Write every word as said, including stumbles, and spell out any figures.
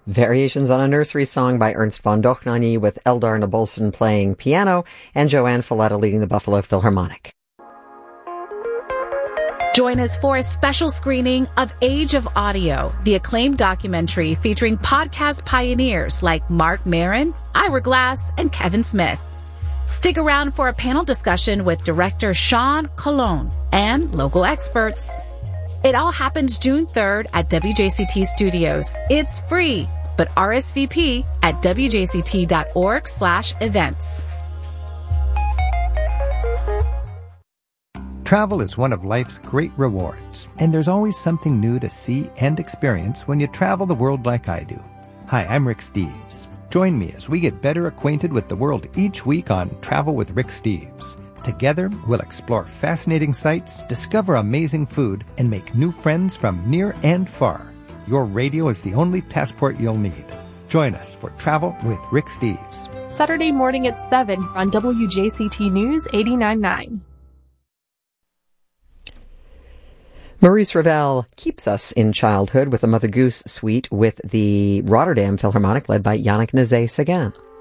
Variations on a Nursery Song by Ernst von Dohnanyi with Eldar Nabolson playing piano and Joanne Falletta leading the Buffalo Philharmonic. Join us for a special screening of Age of Audio, the acclaimed documentary featuring podcast pioneers like Mark Maron, Ira Glass, and Kevin Smith. Stick around for a panel discussion with director Sean Colon and local experts. It all happens June third at W J C T Studios. It's free, but R S V P at W J C T dot org slash events. Travel is one of life's great rewards, and there's always something new to see and experience when you travel the world like I do. Hi, I'm Rick Steves. Join me as we get better acquainted with the world each week on Travel with Rick Steves. Together, we'll explore fascinating sights, discover amazing food, and make new friends from near and far. Your radio is the only passport you'll need. Join us for Travel with Rick Steves. Saturday morning at seven on W J C T News eighty-nine point nine. Maurice Ravel keeps us in childhood with a Mother Goose suite with the Rotterdam Philharmonic led by Yannick Nézet-Séguin.